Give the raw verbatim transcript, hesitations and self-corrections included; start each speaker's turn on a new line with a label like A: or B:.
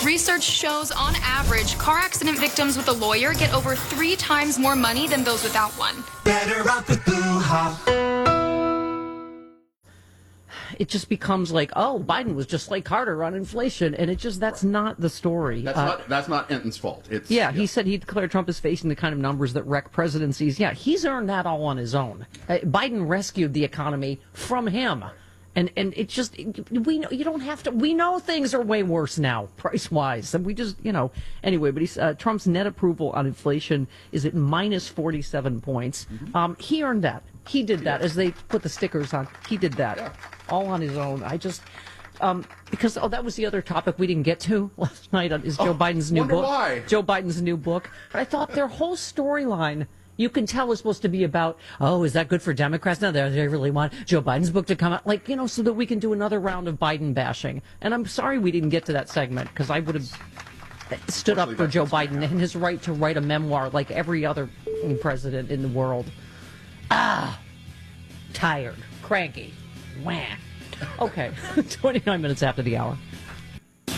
A: Research shows, on average, car accident victims with a lawyer get over three times more money than those without one.
B: Better off with Boo-ha.
C: It just becomes like, oh, Biden was just like Carter on inflation, and it just that's not the story.
D: That's uh, not that's not Enton's fault. It's
C: yeah,
D: yeah.
C: He said he declared Trump is facing the kind of numbers that wreck presidencies. Yeah, he's earned that all on his own. Uh, Biden rescued the economy from him, and and it just we know you don't have to. We know things are way worse now, price wise, and we just you know anyway. But he's uh, Trump's net approval on inflation is at minus forty seven points. Mm-hmm. Um, he earned that. He did that as they put the stickers on. He did that. Yeah. All on his own. I just, um, because, oh, that was the other topic we didn't get to last night on, is Joe oh, Biden's new book.
D: Why.
C: Joe Biden's new book. But I thought their whole storyline, you can tell, is supposed to be about, oh, is that good for Democrats? No, they they really want Joe Biden's book to come out. Like, you know, so that we can do another round of Biden bashing. And I'm sorry we didn't get to that segment, because I would have stood up for Joe Biden and his right to write a memoir like every other president in the world. Ah, tired, cranky. Wah. Okay, twenty-nine minutes after the hour.